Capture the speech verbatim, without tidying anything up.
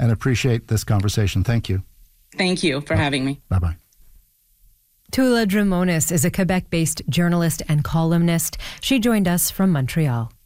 and appreciate this conversation. Thank you. Thank you for having me. Bye-bye. Tula Drimonis is a Quebec-based journalist and columnist. She joined us from Montreal.